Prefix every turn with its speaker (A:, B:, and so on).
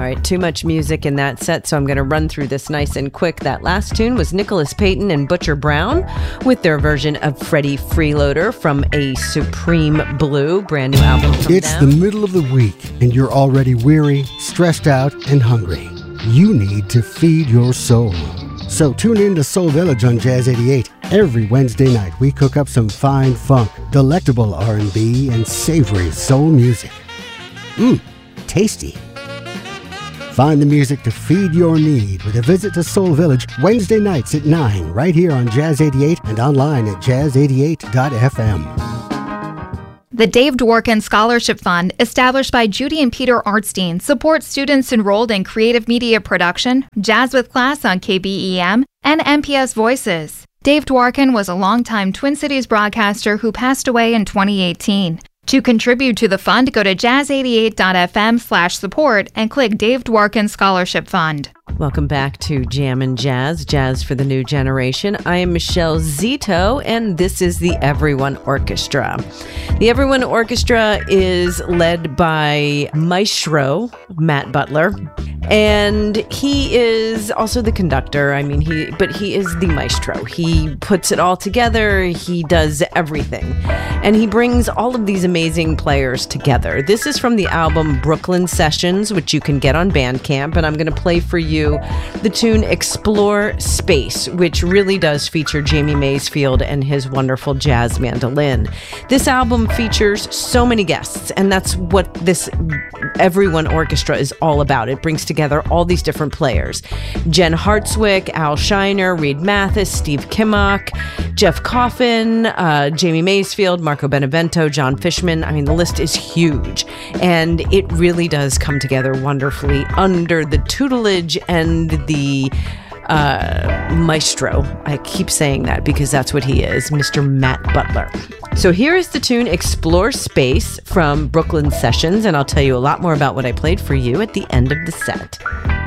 A: right, too much music in that set, so I'm going to run through this nice and quick. That last tune was Nicholas Payton and Butcher Brown with their version of Freddie Freeloader from A Supreme Blue, brand new album from
B: It's
A: them.
B: the middle of the week, and you're already weary, stressed out, and hungry. You need to feed your soul. So tune in to Soul Village on Jazz 88. Every Wednesday night, we cook up some fine funk, delectable R&B, and savory soul music. Tasty. Find the music to feed your need with a visit to Soul Village Wednesday nights at 9 right here on Jazz 88 and online at jazz88.fm.
C: The Dave Dworkin Scholarship Fund, established by Judy and Peter Artstein, supports students enrolled in creative media production, Jazz with Class on KBEM, and MPS Voices. Dave Dworkin was a longtime Twin Cities broadcaster who passed away in 2018. To contribute to the fund, go to jazz88.fm/support and click Dave Dworkin Scholarship Fund.
A: Welcome back to Jam and Jazz, Jazz for the New Generation. I am Michelle Zito, and this is the Everyone Orchestra. The Everyone Orchestra is led by Maestro Matt Butler, and he is also the conductor. But he is the maestro. He puts it all together. He does everything, and he brings all of these amazing players together. This is from the album Brooklyn Sessions, which you can get on Bandcamp, and I'm going to play for you the tune Explore Space, which really does feature Jamie Maysfield and his wonderful jazz mandolin. This album features so many guests, and that's what this Everyone Orchestra is all about. It brings together all these different players. Jen Hartswick, Al Shiner, Reed Mathis, Steve Kimmock, Jeff Coffin, Jamie Maysfield, Marco Benevento, John Fishman. The list is huge, and it really does come together wonderfully under the tutelage and the maestro. I keep saying that because that's what he is, Mr. Matt Butler. So here is the tune Explore Space from Brooklyn Sessions, and I'll tell you a lot more about what I played for you at the end of the set.